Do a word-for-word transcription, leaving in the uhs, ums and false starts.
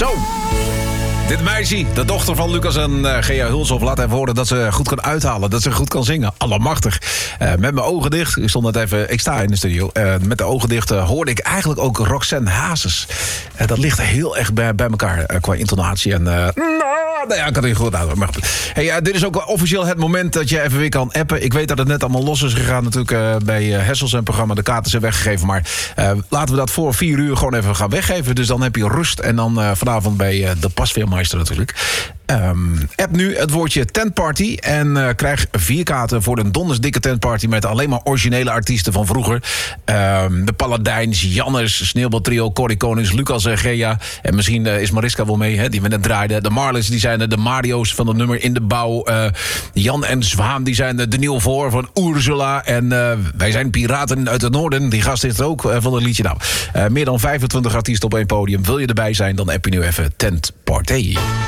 Zo. Dit meisje, de dochter van Lucas en uh, Gea Hulshoff, laat even horen dat ze goed kan uithalen. Dat ze goed kan zingen. Allemachtig. Uh, met mijn ogen dicht. Ik stond net even, ik sta in de studio. Uh, met de ogen dicht uh, hoorde ik eigenlijk ook Roxanne Hazes. Uh, dat ligt heel erg bij, bij elkaar uh, qua intonatie. En uh, nou ja, ik had het goed uit. Maar hey, uh, dit is ook officieel het moment dat je even weer kan appen. Ik weet dat het net allemaal los is gegaan natuurlijk uh, bij uh, Hessels en programma. De kaarten zijn weggegeven. Maar uh, laten we dat voor vier uur gewoon even gaan weggeven. Dus dan heb je rust. En dan uh, vanavond bij uh, de Pasveermeister natuurlijk. Um, app nu het woordje tentparty en uh, krijg vier kaarten voor een dondersdikke tentparty met alleen maar originele artiesten van vroeger. Um, de Paladijns, Jannes, Sneeuwbaltrio, Corrie Konings, Lucas en Gea. En misschien uh, is Mariska wel mee, hè, die we net draaiden. De Marlins, die zijn de Mario's van het nummer In de Bouw. Uh, Jan en Zwaan, die zijn de, de Nieuw Voor van Ursula. En uh, wij zijn Piraten uit het Noorden. Die gast is er ook uh, van het liedje. Nou, uh, meer dan vijfentwintig artiesten op één podium. Wil je erbij zijn, dan app je nu even tentparty.